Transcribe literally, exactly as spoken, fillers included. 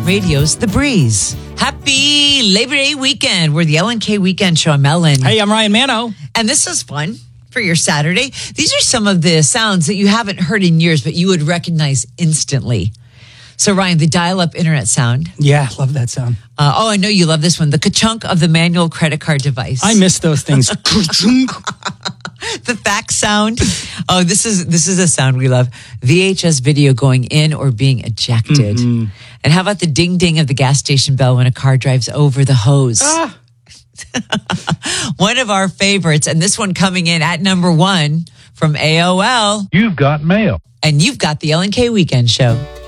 Radio's The Breeze. Happy Labor Day weekend. We're the L N K Weekend Show. I'm Ellen. Hey, I'm Ryan Mano. And this is fun for your Saturday. These are some of the sounds that you haven't heard in years, but you would recognize instantly. So, Ryan, the dial-up internet sound. Yeah, love that sound. Uh, oh, I know you love this one. The ka-chunk of the manual credit card device. I miss those things. The fax sound. Oh, this is this is a sound we love. V H S video going in or being ejected. Mm-hmm. And how about the ding-ding of the gas station bell when a car drives over the hose? Ah. One of our favorites, and this one coming in at number one from A O L. You've got mail. And you've got the L N K Weekend Show.